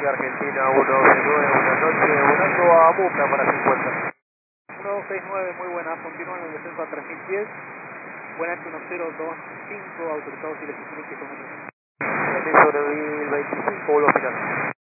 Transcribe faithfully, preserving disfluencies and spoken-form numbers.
India Argentina uno seis nueve, buenas noches, volando a Muca para cincuenta. uno dos seis nueve, muy buenas, continúan el descenso a tres mil pies, buenas uno cero dos cinco, autorizados y les kilómetros. Sobre mil veinticinco, vuelo final.